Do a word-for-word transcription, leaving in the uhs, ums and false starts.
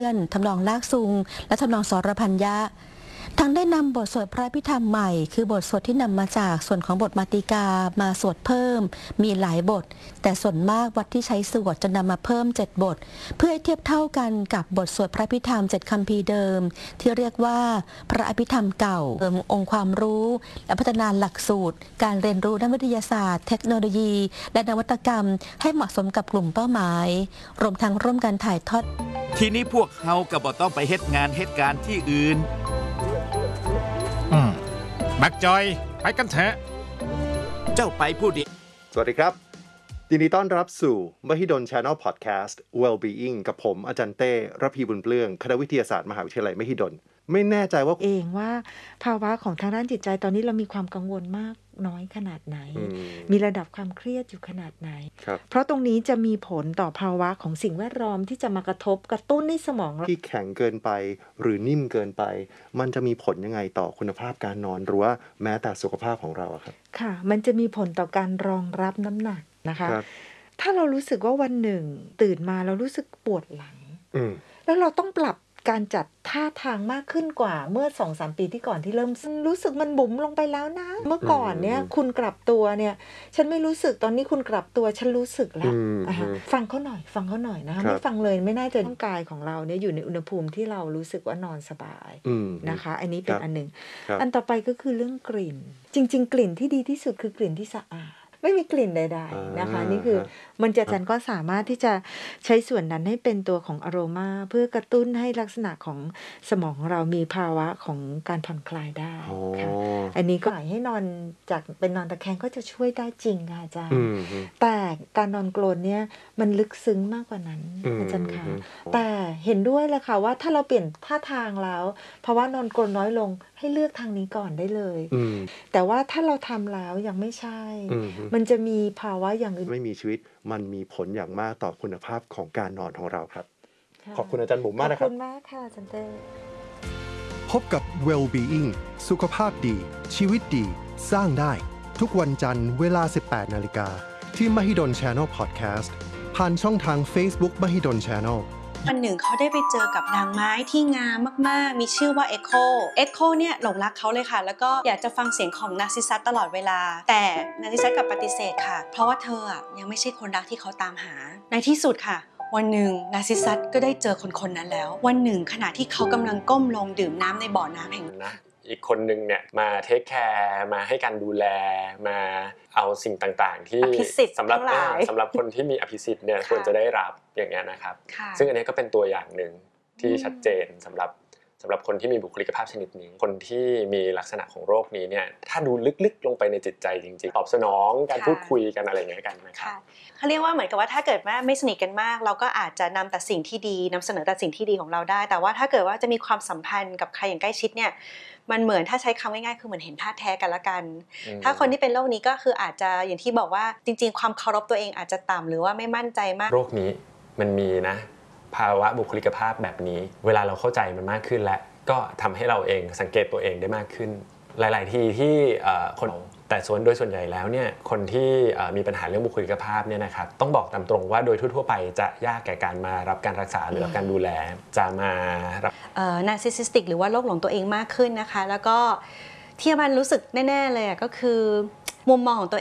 ทำนองลากซุงและทำนองสรพัญญะทั้งได้นำบทสวดพระพิธรรมใหม่คือบทสวดที่นำมาจากส่วนของบทมาติกามาสวดเพิ่มมีหลายบทแต่ส่วนมากวัดที่ใช้สวดจะนำมาเพิ่มเจ็ดบทเพื่อให้เทียบเท่ากันกับบทสวดพระพิธรรมเจ็ดคัมภีร์เดิมที่เรียกว่าพระอภิธรรมเก่าเติมองค์ความรู้และพัฒนาหลักสูตรการเรียนรู้ด้านวิทยาศาสตร์เทคโนโลยีและนวัตกรรมให้เหมาะสมกับกลุ่มเป้าหมายรวมทั้งร่วมกันถ่ายทอดทีนี้พวกเฮาก็บ่ต้องไปเฮ็ดงานเฮ็ดการที่อื่นอืมบักจอยไปกันเถอะเจ้าไปผู้เดียวสวัสดีครับยินดีต้อนรับสู่ Mahidol Channel Podcast Well-being กับผมอาจารย์เต้ระพีบุญเปลื้องคณะวิทยาศาสตร์มหาวิทยาลัยมหิดลไม่แน่ใจว่าเองว่าภาวะของทางด้านจิตใจตอนนี้เรามีความกังวลมากน้อยขนาดไหนมีระดับความเครียดอยู่ขนาดไหนเพราะตรงนี้จะมีผลต่อภาวะของสิ่งแวดล้อมที่จะมากระทบกระตุ้นในสมองที่แข็งเกินไปหรือนิ่มเกินไปมันจะมีผลยังไงต่อคุณภาพการนอนหรือว่าแม้แต่สุขภาพของเราครับค่ะมันจะมีผลต่อการรองรับน้ำหนักนะคะถ้าเรารู้สึกว่าวันหนึ่งตื่นมาเรารู้สึกปวดหลังแล้วเราต้องปรับการจัดท่าทางมากขึ้นกว่าเมื่อ สองถึงสาม ปีที่ก่อนที่เริ่มรู้สึกมันบุ๋มลงไปแล้วนะเมื่อก่อนเนี่ยคุณกลับตัวเนี่ยฉันไม่รู้สึกตอนนี้คุณกลับตัวฉันรู้สึกแล้วฟังเขาหน่อยฟังเขาหน่อยนะคะไม่ฟังเลยไม่น่าจะร่างกายของเราเนี่ยอยู่ในอุณหภูมิที่เรารู้สึกว่านอนสบายนะคะอันนี้เป็นอันหนึ่งอันต่อไปก็คือเรื่องกลิ่นจริงๆกลิ่นที่ดีที่สุดคือกลิ่นที่สะอาดไม่มีกลิ่นใดๆนะคะนี่คือมันจะจันก็สามารถที่จะใช้ส่วนนั้นให้เป็นตัวของอโรมาเพื่อกระตุ้นให้ลักษณะของสมองของเรามีภาวะของการผ่อนคลายได้ค่ะอันนี้ก็ให้นอนจากเป็นนอนตะแคงก็จะช่วยได้จริงค่ะอาจารย์แต่การนอนกรนเนี่ยมันลึกซึ้งมากกว่านั้นอาจารย์ค่ะแต่เห็นด้วยแหละค่ะว่าถ้าเราเปลี่ยนท่าทางแล้วภาวะนอนกรนน้อยลงให้เลือกทางนี้ก่อนได้เลยแต่ว่าถ้าเราทำแล้วยังไม่ใช่มันจะมีภาวะอย่างอื่นไม่มีชีวิตมันมีผลอย่างมากต่อคุณภาพของการนอนของเราครับขอบคุณอาจารย์บุ๋มมากนะครับขอบคุณมากค่ะอาจารย์เต้พบกับ Well-being สุขภาพดีชีวิตดีสร้างได้ทุกวันจันทร์เวลา สิบแปดนาฬิกา นที่ Mahidol Channel Podcast ผ่านช่องทาง Facebook Mahidol Channel วันหนึ่งเขาได้ไปเจอกับนางไม้ที่งามมากๆมีชื่อว่าเอ็กโคเอ็กโคเนี่ยหลงรักเขาเลยค่ะแล้วก็อยากจะฟังเสียงของนาร์ซิสซัสตลอดเวลาแต่นาร์ซิสซัสกลับปฏิเสธค่ะเพราะว่าเธออ่ะยังไม่ใช่คนรักที่เขาตามหาในที่สุดค่ะวันหนึ่งนาร์ซิสซัสก็ได้เจอคนคนนั้นแล้ววันหนึ่งขณะที่เขากำลังก้มลงดื่มน้ำในบ่อน้ำแห่งนั้นอีกคนนึงเนี่ยมาเทคแคร์มาให้การดูแลมาเอาสิ่งต่างๆที่สำหรับสำหรับคนที่มีอภิสิทธิ์เนี่ยควรจะได้รับอย่างเงี้ยนะครับซึ่งอันนี้ก็เป็นตัวอย่างหนึ่งที่ชัดเจนสำหรับสำหรับคนที่มีบุคลิกภาพชนิดนี้คนที่มีลักษณะของโรคนี้เนี่ยถ้าดูลึกๆลงไปในจิตใจจริงๆตอบสนองการพูดคุยกันอะไรอย่างเงี้ยกันนะครับเขาเรียกว่าเหมือนกับว่าถ้าเกิดว่าไม่สนิทกันมากเราก็อาจจะนำแต่สิ่งที่ดีนำเสนอแต่สิ่งที่ดีของเราได้แต่ว่าถ้าเกิดว่าจะมีความสัมพันธ์กับใครอย่างใกล้ชิดเนี่ยมันเหมือนถ้าใช้คำง่ายๆคือเหมือนเห็นท่าแท้กันละกันถ้าคนที่เป็นโรคนี้ก็คืออาจจะอย่างที่บอกว่าจริงๆความเคารพตัวเองอาจจะต่ำหรือว่าไม่มั่นใจมากโรคนี้มันมีนะภาวะบุคลิกภาพแบบนี้เวลาเราเข้าใจมันมากขึ้นและก็ทำให้เราเองสังเกตตัวเองได้มากขึ้นหลายๆทีที่คนแต่ส่วนโดยส่วนใหญ่แล้วเนี่ยคนที่มีปัญหาเรื่องบุคลิกภาพเนี่ยนะครับต้องบอกตามตรงว่าโดยทั่วๆไปจะยากแก่การมารับการรักษาหรือรับการดูแลจะมารับเอ่อ narcissistic หรือว่าโรคหลงตัวเองมากขึ้นนะคะแล้วก็ที่มันรู้สึกแน่ๆเลยก็คือมุมมองของตัว